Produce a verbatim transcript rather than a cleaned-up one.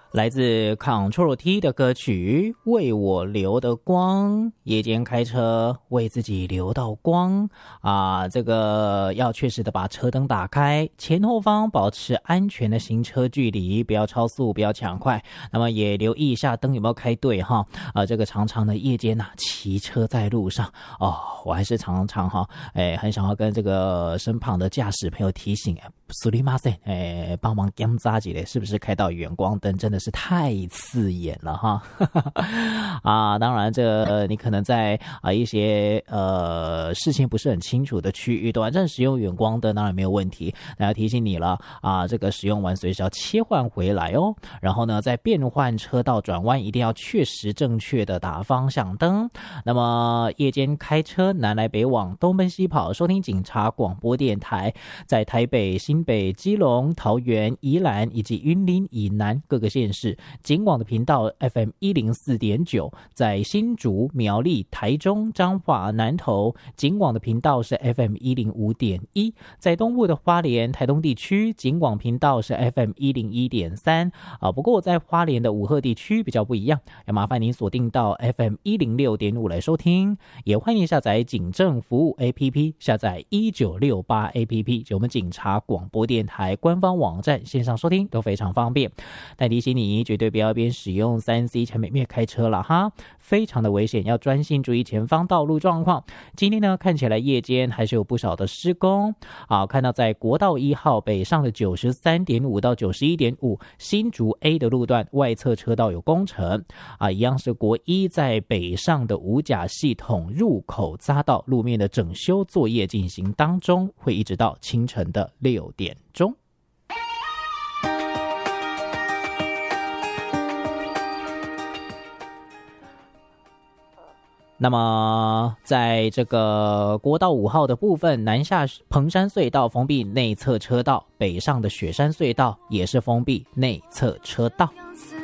来自 Control T 的歌曲《为我留的光》，夜间开车为自己留到光啊！这个要确实的把车灯打开，前后方保持安全的行车距离，不要超速，不要抢快。那么也留意一下灯有没有开对哈啊！这个常常的夜间呐、啊，骑车在路上哦，我还是常常哈哎，很想要跟这个身旁的驾驶朋友提醒，苏里马塞哎，帮忙检查几嘞，是不是开到远光灯？真的是太刺眼了哈啊！当然这个、呃、你可能在啊一些呃事情不是很清楚的区域，短暂使用远光灯当然没有问题。那要提醒你了啊，这个使用完随时要切换回来哦。然后呢，在变换车道转弯一定要确实正确的打方向灯。那么夜间开车南来北往东奔西跑，收听警察广播电台，在台北、新北、基隆、桃园、宜兰以及云林以南各个县市，警广的频道 F M 一零四点九，在新竹、苗栗、台中、彰化、南投，警广的频道是 F M 一零五点一，在东部的花莲、台东地区，警广频道是 F M 一零一点三啊。不过在花莲的五鹤地区比较不一样，要麻烦您锁定到 F M 一零六点五来收听，也欢迎下载警政服务 A P P， 下载一九六八 A P P， 就我们警察广播电台官方网站线上收听都非常方便。但提醒你绝对不要边使用 三 C 产品边开车了哈，非常的危险，要专心注意前方道路状况。今天呢看起来夜间还是有不少的施工啊，看到在国道一号北上的 九十三点五 到 九十一点五 新竹 A 的路段外侧车道有工程啊，一样是国一在北上的五甲系统入口匝道路面的整修作业进行当中，会一直到清晨的六点钟。那么在这个国道五号的部分，南下彭山隧道封闭内侧车道，北上的雪山隧道也是封闭内侧车道。